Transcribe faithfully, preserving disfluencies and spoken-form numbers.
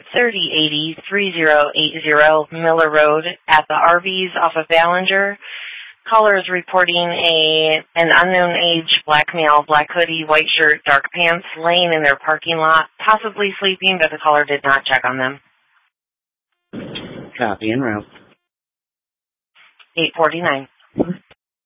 thirty eighty, thirty eighty Miller Road at the R Vs off of Ballinger. Caller is reporting a an unknown age black male, black hoodie, white shirt, dark pants, laying in their parking lot, possibly sleeping, but the caller did not check on them. Copy en route. eight forty-nine.